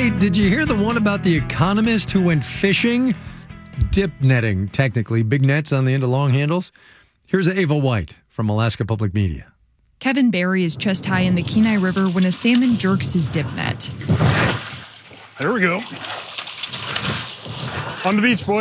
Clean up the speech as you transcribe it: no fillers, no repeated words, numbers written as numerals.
Hey, did you hear the one about the economist who went fishing? Dip netting, technically. Big nets on the end of long handles. Here's Ava White from Alaska Public Media. Kevin Barry is chest high in the Kenai River when a salmon jerks his dip net. There we go. On the beach, boys.